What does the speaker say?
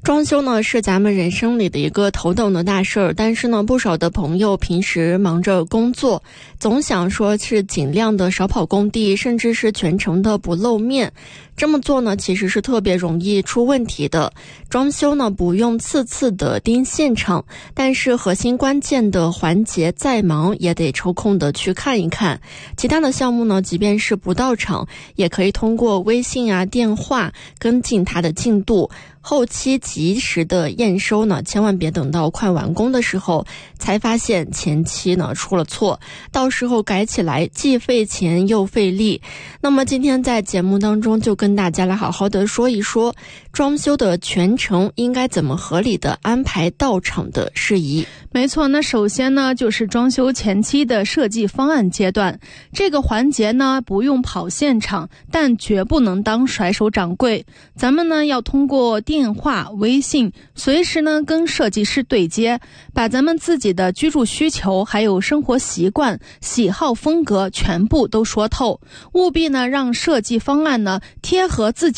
装修呢是咱们人生里的一个头等的大事儿，但是呢，不少的朋友平时忙着工作，总想说是尽量的少跑工地，甚至是全程的不露面。这么做呢，其实是特别容易出问题的。装修呢不用次次的盯现场，但是核心关键的环节再忙也得抽空的去看一看。其他的项目呢，即便是不到场，也可以通过微信啊、电话跟进它的进度。后期及时的验收呢，千万别等到快完工的时候才发现前期呢出了错，到时候改起来既费钱又费力。那么今天在节目当中就跟大家来好好的说一说装修的全程应该怎么合理的安排到场的事宜。 没错，那首先呢就是装修前期的设计方案阶段，这个环节呢不用跑现场，但绝不能当甩手掌柜。咱们呢要通过电话、微信随时呢跟设计师对接，把咱们自己的居住需求还有生活习惯、喜好风格全部都说透，务必呢让设计方案呢贴合自己